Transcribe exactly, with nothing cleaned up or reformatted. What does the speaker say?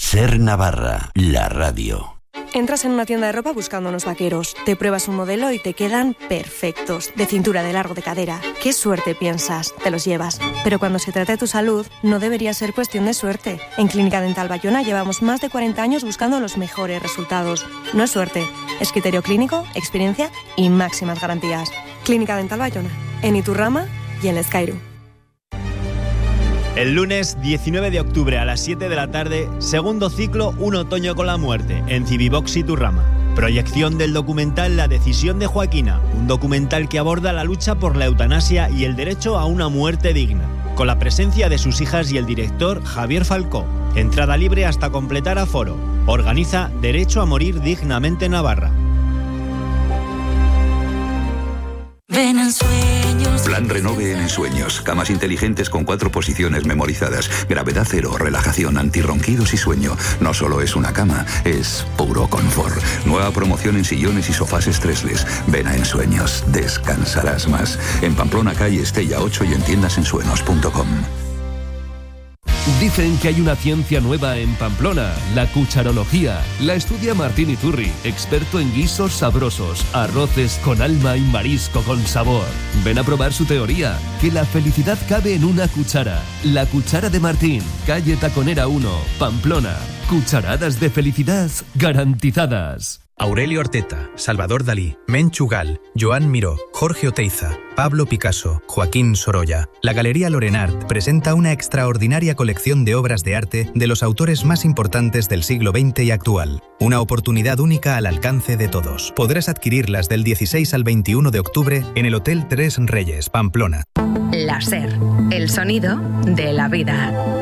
Ser Navarra, la radio. Entras en una tienda de ropa buscando unos vaqueros, te pruebas un modelo y te quedan perfectos, de cintura, de largo, de cadera. ¡Qué suerte!, piensas, te los llevas. Pero cuando se trata de tu salud, no debería ser cuestión de suerte. En Clínica Dental Bayona llevamos más de cuarenta años buscando los mejores resultados. No es suerte, es criterio clínico, experiencia y máximas garantías. Clínica Dental Bayona, en Iturrama y en Lezcairu. El lunes diecinueve de octubre a las siete de la tarde, segundo ciclo Un otoño con la muerte, en Civivox Iturrama. Proyección del documental La decisión de Joaquina, un documental que aborda la lucha por la eutanasia y el derecho a una muerte digna, con la presencia de sus hijas y el director Javier Falcó. Entrada libre hasta completar aforo. Organiza Derecho a Morir Dignamente Navarra. Ven en sueños. Plan Renove en Ensueños. Camas inteligentes con cuatro posiciones memorizadas. Gravedad cero, relajación, antirronquidos y sueño. No solo es una cama, es puro confort. Nueva promoción en sillones y sofás estresles. Ven a Ensueños. Descansarás más. En Pamplona, calle Estella ocho y en tiendas ensuenos punto com. Dicen que hay una ciencia nueva en Pamplona, la cucharología. La estudia Martín Iturri, experto en guisos sabrosos, arroces con alma y marisco con sabor. Ven a probar su teoría, que la felicidad cabe en una cuchara. La cuchara de Martín, calle Taconera uno, Pamplona. Cucharadas de felicidad garantizadas. Aurelio Arteta, Salvador Dalí, Menchu Gal, Joan Miró, Jorge Oteiza, Pablo Picasso, Joaquín Sorolla. La Galería Lorenart presenta una extraordinaria colección de obras de arte de los autores más importantes del siglo veinte y actual. Una oportunidad única al alcance de todos. Podrás adquirirlas del dieciséis al veintiuno de octubre en el Hotel Tres Reyes, Pamplona. La SER, el sonido de la vida.